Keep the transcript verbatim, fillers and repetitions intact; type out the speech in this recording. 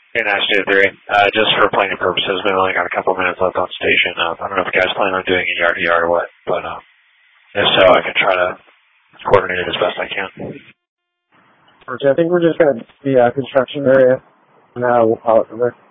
Hey, nice to three. Uh, just for planning purposes, we've only got a couple minutes left on station. Uh, I don't know if you guys plan on doing a yard to yard or what, but uh, if so, I can try to coordinate it as best I can. I think we're just going to be a construction area now. We'll call it from there.